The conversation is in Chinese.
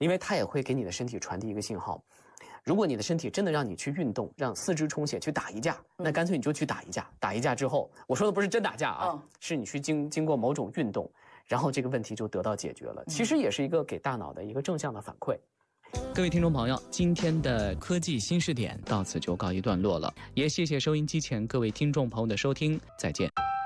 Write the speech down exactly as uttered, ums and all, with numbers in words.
因为它也会给你的身体传递一个信号。如果你的身体真的让你去运动，让四肢充血去打一架，那干脆你就去打一架。打一架之后，我说的不是真打架啊， 嗯、 是你去经经过某种运动，然后这个问题就得到解决了。其实也是一个给大脑的一个正向的反馈。 各位听众朋友，今天的科技新视点到此就告一段落了，也谢谢收音机前各位听众朋友的收听，再见。